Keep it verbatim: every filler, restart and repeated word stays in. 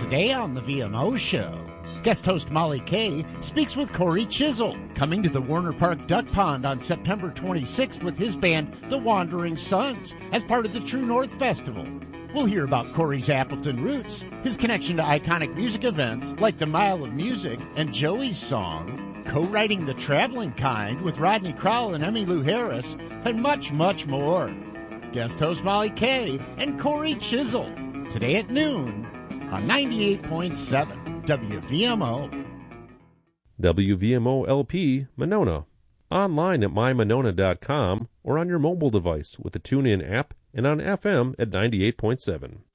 Today on the V M O Show, guest host Molly Kay speaks with Corey Chisel, coming to the Warner Park Duck Pond on September twenty-sixth with his band, The Wandering Sons, as part of the True North Festival. We'll hear about Corey's Appleton roots, his connection to iconic music events like the Mile of Music and Joey's Song, co-writing The Traveling Kind with Rodney Crowell and Emmylou Harris, and much, much more. Guest host Molly Kay and Corey Chisel, today at noon on ninety-eight point seven W V M O. W V M O L P Monona. Online at my monona dot com or on your mobile device with the TuneIn app and on F M at ninety-eight point seven.